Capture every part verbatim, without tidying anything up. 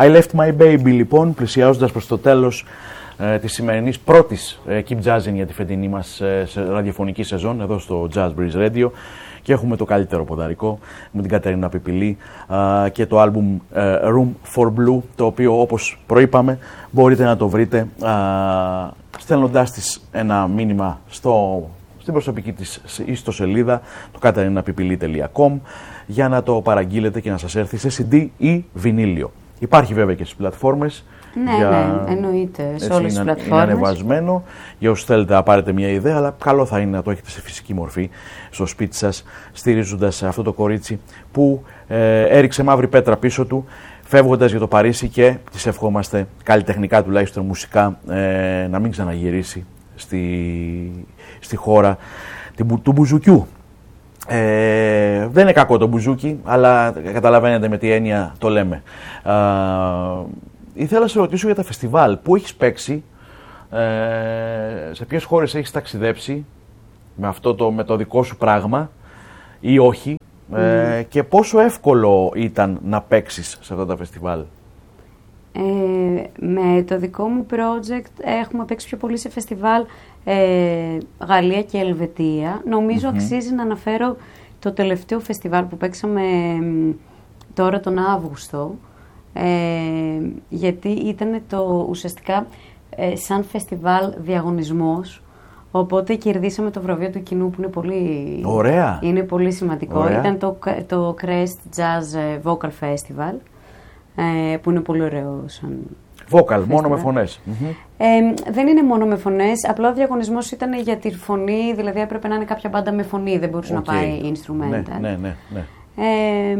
I Left My Baby, λοιπόν, πλησιάζοντας προς το τέλος ε, της σημερινής πρώτης ε, Keep Jazzing για τη φετινή μας ε, σε ραδιοφωνική σεζόν εδώ στο Jazz Breeze Radio, και έχουμε το καλύτερο ποδαρικό με την Κατερίνα Πιπηλή ε, και το άλμπουμ ε, Room for Blue, το οποίο, όπως προείπαμε, μπορείτε να το βρείτε ε, στέλνοντάς της ένα μήνυμα στο, στην προσωπική της ιστοσελίδα, το κατερίνα πιπηλή τελεία κομ, για να το παραγγείλετε και να σας έρθει σε σι ντι ή βινίλιο. Υπάρχει βέβαια και στις πλατφόρμες. Ναι, για... ναι, εννοείται, σε όλες τις πλατφόρμες. Είναι ανεβασμένο, για όσους θέλετε να πάρετε μια ιδέα, αλλά καλό θα είναι να το έχετε σε φυσική μορφή στο σπίτι σας, στηρίζοντας αυτό το κορίτσι που ε, έριξε μαύρη πέτρα πίσω του, φεύγοντας για το Παρίσι, και της ευχόμαστε καλλιτεχνικά, τουλάχιστον μουσικά, ε, να μην ξαναγυρίσει στη, στη χώρα του μπουζουκιού. Ε, δεν είναι κακό το μπουζούκι, αλλά καταλαβαίνετε με τι έννοια το λέμε. Ε, ήθελα να σε ρωτήσω για τα φεστιβάλ. Πού έχεις παίξει, ε, σε ποιες χώρες έχεις ταξιδέψει με, αυτό το, με το δικό σου πράγμα ή όχι, ε, mm. και πόσο εύκολο ήταν να παίξεις σε αυτά τα φεστιβάλ? Ε, με το δικό μου project έχουμε παίξει πιο πολύ σε φεστιβάλ ε, Γαλλία και Ελβετία. Νομίζω mm-hmm. αξίζει να αναφέρω το τελευταίο φεστιβάλ που παίξαμε τώρα τον Αύγουστο, ε, γιατί ήταν το ουσιαστικά ε, σαν φεστιβάλ διαγωνισμός, οπότε κερδίσαμε το βραβείο του κοινού, που είναι πολύ, Ωραία. Είναι πολύ σημαντικό. Ωραία. Ήταν το, το Crest Jazz Vocal Festival, ε, που είναι πολύ ωραίο σαν vocal, festival. Μόνο με φωνές. Mm-hmm. Ε, δεν είναι μόνο με φωνές, απλά ο διαγωνισμός ήταν για τη φωνή, δηλαδή έπρεπε να είναι κάποια μπάντα με φωνή, δεν μπορούσε okay. να πάει instrumental. Ναι, ναι, ναι, ναι. Ε,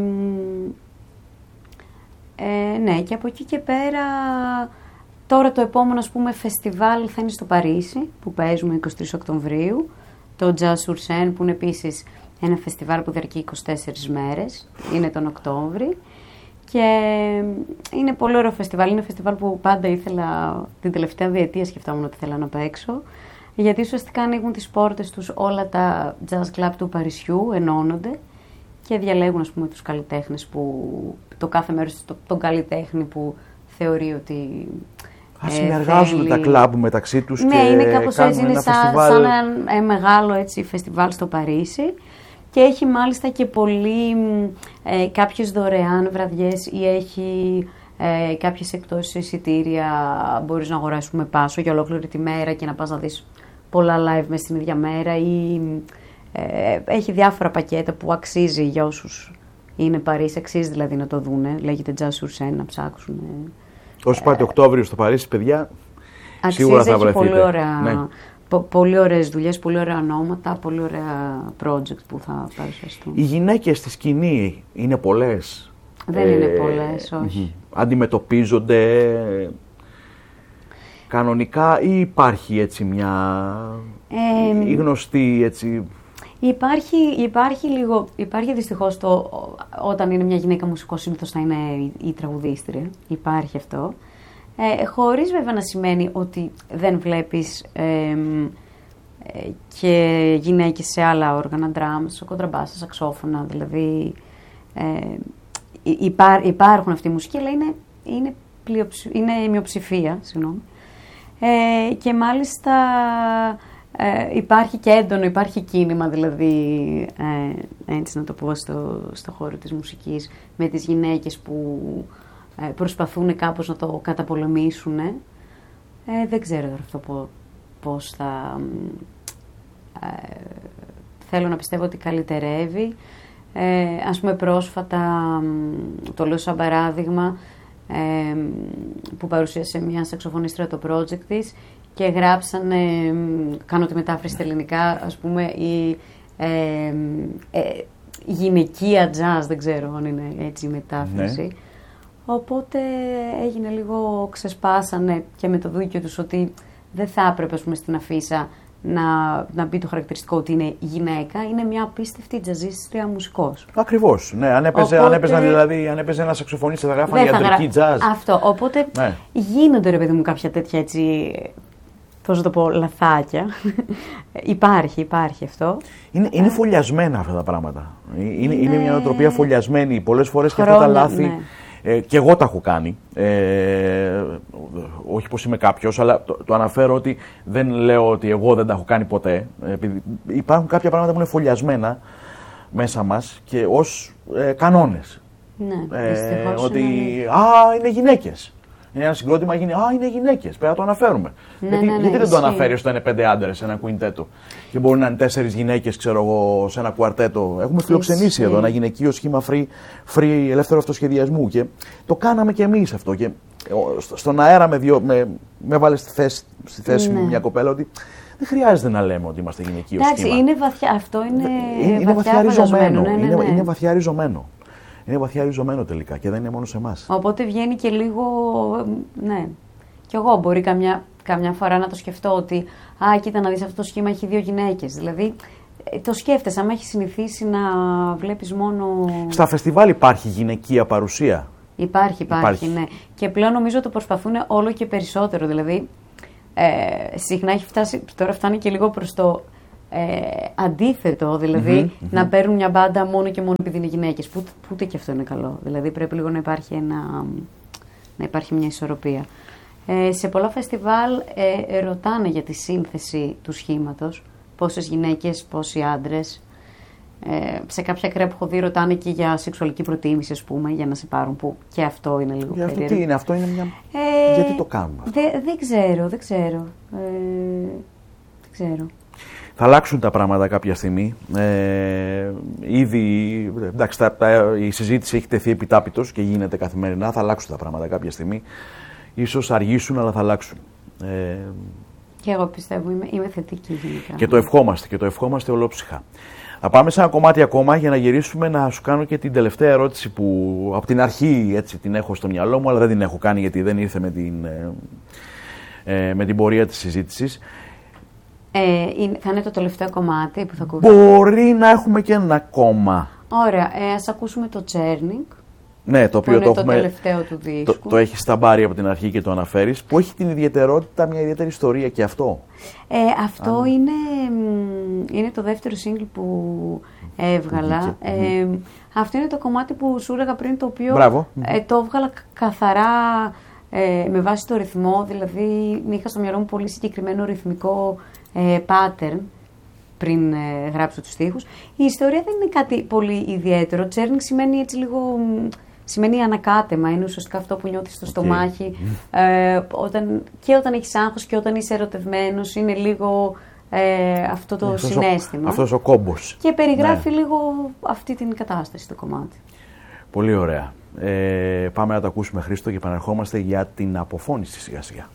ε, ναι, και από εκεί και πέρα, τώρα το επόμενο, ας πούμε, φεστιβάλ θα είναι στο Παρίσι, που παίζουμε εικοστή τρίτη Οκτωβρίου, το Jazz sur Scène, που είναι επίσης ένα φεστιβάλ που διαρκεί είκοσι τέσσερις μέρες, είναι τον Οκτώβρη. Και είναι πολύ ωραίο φεστιβάλ. Είναι φεστιβάλ που πάντα ήθελα, την τελευταία διετία σκεφτόμουν ότι ήθελα να παίξω. Γιατί ουσιαστικά ανοίγουν τις πόρτες τους όλα τα jazz club του Παρισιού, ενώνονται και διαλέγουν, ας πούμε, τους καλλιτέχνες που, το κάθε μέρος τον καλλιτέχνη που θεωρεί ότι Α, συνεργάζονται θέλει... τα κλαμπ μεταξύ τους, ναι, και είναι κάπως έτσι, είναι ένα σαν, φεστιβάλ... σαν ένα ε, μεγάλο έτσι, φεστιβάλ στο Παρίσι. Και έχει μάλιστα και πολύ ε, κάποιες δωρεάν βραδιές, ή έχει ε, κάποιες εκτός εισιτήρια, μπορείς να αγοράσεις με πάσο για ολόκληρη τη μέρα και να πας να δεις πολλά live μες στην ίδια μέρα, ή ε, έχει διάφορα πακέτα που αξίζει για όσους είναι Παρίσι, αξίζει δηλαδή να το δούνε, λέγεται Jazz sur Scène, να ψάξουν. Όσοι πάτε Οκτώβριο στο Παρίσι, παιδιά, αξίζει, σίγουρα θα βρεθείτε. Πολύ ωραία... Ναι. Πολύ ωραίες δουλειές, πολύ ωραία ονόματα, πολύ ωραία project που θα παρουσιαστούν. Οι γυναίκες στη σκηνή είναι πολλές? Δεν ε, είναι πολλές, όχι. Αντιμετωπίζονται κανονικά ή υπάρχει έτσι μια ε, ή γνωστή έτσι... Υπάρχει, υπάρχει λίγο, υπάρχει δυστυχώς το, όταν είναι μια γυναίκα μουσικός συνήθως θα είναι η, η τραγουδίστρια, υπάρχει αυτό. Ε, χωρίς βέβαια να σημαίνει ότι δεν βλέπεις ε, ε, και γυναίκες σε άλλα όργανα, drums, κοντραμπάσα, σαξόφωνα, δηλαδή ε, υπά, υπάρχουν αυτή η μουσική, αλλά είναι, είναι, πλειοψη, είναι μειοψηφία, συγγνώμη. Ε, και μάλιστα ε, υπάρχει και έντονο, υπάρχει κίνημα, δηλαδή, ε, έτσι να το πω, στο, στο χώρο της μουσικής, με τις γυναίκες που προσπαθούν κάπως να το καταπολεμήσουν. Ε, δεν ξέρω αυτό πώς θα... Ε, θέλω να πιστεύω ότι καλυτερεύει. Ε, ας πούμε πρόσφατα, το λέω σαν παράδειγμα, ε, που παρουσίασε μια σαξοφωνίστρια το project της και γράψανε, κάνω τη μετάφραση στα ελληνικά, ας πούμε, η ε, ε, γυναικεία jazz, δεν ξέρω αν είναι έτσι η μετάφραση. Ναι. Οπότε έγινε λίγο, ξεσπάσανε και με το δίκιο τους ότι δεν θα έπρεπε, ας πούμε, στην αφίσα να, να μπει το χαρακτηριστικό ότι είναι γυναίκα, είναι μια απίστευτη τζαζίστρια μουσικός. Ακριβώς, ναι, αν έπαιζε, οπότε... αν έπαιζε, δηλαδή, αν έπαιζε ένα σαξοφωνίστα θα γράφανε ιατρική τζαζ. Αυτό, οπότε ναι. Γίνονται, ρε παιδί μου, κάποια τέτοια έτσι, πώς να το πω, λαθάκια. υπάρχει, υπάρχει αυτό. Είναι, είναι φωλιασμένα αυτά τα πράγματα. Είναι, είναι μια νοοτροπία φωλιασμένη. Πολλές φορές και Χρόνια, αυτά τα λάθη ναι. Ε, και εγώ τα έχω κάνει. Ε, όχι πως είμαι κάποιος, αλλά το, το αναφέρω ότι δεν λέω ότι εγώ δεν τα έχω κάνει ποτέ. Επειδή υπάρχουν κάποια πράγματα που είναι φωλιασμένα μέσα μας και ως ε, κανόνες. Ναι, ε, ότι είναι... α, είναι γυναίκες. Είναι ένα συγκρότημα, γίνει, α, είναι γυναίκες. Πρέπει να το αναφέρουμε. Ναι, γιατί ναι, ναι, γιατί δεν ισχύει. το αναφέρει όταν είναι πέντε άντρες σε ένα κουιντέτο και μπορεί να είναι τέσσερις γυναίκες, ξέρω εγώ, σε ένα κουαρτέτο. Έχουμε φιλοξενήσει Ισχύει. εδώ ένα γυναικείο σχήμα free, free ελεύθερο αυτοσχεδιασμού και το κάναμε κι εμείς αυτό. Και στον αέρα με, δυο, με, με βάλε στη θέση, στη θέση ναι. μου μια κοπέλα ότι δεν χρειάζεται να λέμε ότι είμαστε γυναικείο Εντάξει, σχήμα. είναι βαθιά, αυτό είναι, είναι, είναι βαθιά ριζωμένο. Ναι, ναι, ναι. Είναι, είναι βαθιά ριζωμένο. Είναι βαθιά ριζωμένο τελικά και δεν είναι μόνο σε εμάς. Οπότε βγαίνει και λίγο, ναι, κι εγώ μπορεί καμιά, καμιά φορά να το σκεφτώ ότι α, κοίτα να δεις αυτό το σχήμα έχει δύο γυναίκες. Δηλαδή το σκέφτεσαι, άμα έχει συνηθίσει να βλέπεις μόνο... Στα φεστιβάλ υπάρχει γυναικεία παρουσία. Υπάρχει, υπάρχει, υπάρχει, ναι. Και πλέον νομίζω το προσπαθούν όλο και περισσότερο. Δηλαδή ε, συχνά έχει φτάσει, τώρα φτάνει και λίγο προς το... Ε, αντίθετο, δηλαδή mm-hmm, να mm-hmm. παίρνουν μια μπάντα μόνο και μόνο επειδή είναι γυναίκες. Που, που ούτε και αυτό είναι καλό. Δηλαδή πρέπει λίγο να υπάρχει, ένα, να υπάρχει μια ισορροπία. Ε, σε πολλά φεστιβάλ ε, ρωτάνε για τη σύνθεση του σχήματος. Πόσες γυναίκες, πόσοι άντρες. Ε, σε κάποια κρέα που έχω δει ρωτάνε και για σεξουαλική προτίμηση, ας πούμε, για να σε πάρουν. Που και αυτό είναι λίγο για περίεργο. Αυτό τι είναι, αυτό είναι μια... Ε, Γιατί το κάνουμε αυτό. Δεν δε ξέρω, δεν ξέρω. Ε, δεν ξέρω. Θα αλλάξουν τα πράγματα κάποια στιγμή. Ε, ήδη εντάξει, τα, τα, η συζήτηση έχει τεθεί επιτάπητος και γίνεται καθημερινά. Θα αλλάξουν τα πράγματα κάποια στιγμή. Ίσως αργήσουν, αλλά θα αλλάξουν. Ε, και εγώ πιστεύω, είμαι, είμαι θετική γενικά. Και το ευχόμαστε, και το ευχόμαστε ολόψυχα. Θα πάμε σε ένα κομμάτι ακόμα για να γυρίσουμε να σου κάνω και την τελευταία ερώτηση που από την αρχή έτσι την έχω στο μυαλό μου, αλλά δεν την έχω κάνει γιατί δεν ήρθε με την, ε, με την πορεία της συζήτησης. Ε, είναι, θα είναι το τελευταίο κομμάτι που θα ακούσουμε. Μπορεί να έχουμε και ένα ακόμα. Ωραία, ε, ας ακούσουμε το Τσέρνικ. Ναι, το οποίο είναι το, το έχουμε, τελευταίο του δίσκου. Το, το έχει σταμπάρει από την αρχή και το αναφέρεις, που έχει την ιδιαιτερότητα, μια ιδιαίτερη ιστορία και αυτό. Ε, αυτό Αν... είναι, είναι το δεύτερο single που έβγαλα. Ε, αυτό είναι το κομμάτι που σου έλεγα πριν, το οποίο ε, το έβγαλα καθαρά ε, με βάση το ρυθμό, δηλαδή είχα στο μυαλό μου πολύ συγκεκριμένο ρυθμικό ε, pattern πριν ε, γράψω τους στίχους. Η ιστορία δεν είναι κάτι πολύ ιδιαίτερο. Τσέρνικ σημαίνει έτσι λίγο... Σημαίνει ανακάτεμα, είναι ουσιαστικά αυτό που νιώθεις στο okay. στομάχι. Ε, όταν, και όταν έχεις άγχος και όταν είσαι ερωτευμένος, είναι λίγο ε, αυτό το αυτός συναίσθημα. Ο, αυτός ο κόμπος. Και περιγράφει ναι. λίγο αυτή την κατάσταση το κομμάτι. Πολύ ωραία. Ε, πάμε να το ακούσουμε, Χρήστο, και επαναρχόμαστε για την αποφώνηση σιγά σιγά.